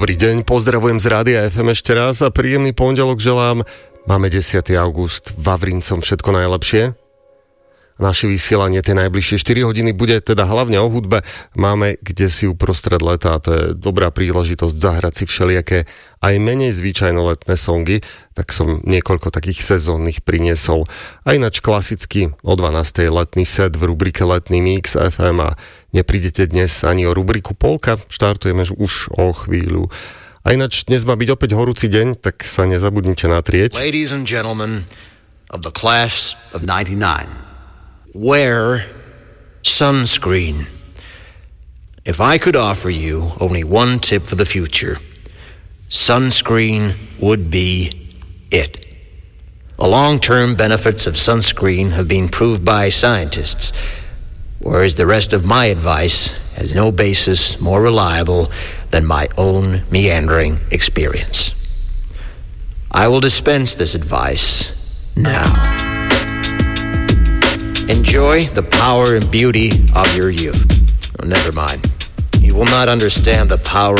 Dobrý deň, pozdravujem z Rádia FM ešte raz a príjemný pondelok želám. Máme 10. august, Vavrincom všetko najlepšie. Naše vysielanie tie najbližšie 4 hodiny bude teda hlavne o hudbe. Máme kde si uprostred leta a to je dobrá príležitosť zahrať si všelijaké aj menej zvyčajné letné songy, tak som niekoľko takých sezónnych priniesol. A ináč klasicky o 12. letný set v rubrike Letný mix FM a neprídete dnes ani o rubriku Polka, štartujeme už o chvíľu. A ináč dnes má byť opäť horúci deň, tak sa nezabudnite natrieť. Ladies and gentlemen of the class of 99. Wear sunscreen. If I could offer you only one tip for the future, sunscreen would be it. The long-term benefits of sunscreen have been proved by scientists, whereas the rest of my advice has no basis more reliable than my own meandering experience. I will dispense this advice now. Enjoy the power and beauty of your youth. Oh, never mind. You will not understand the power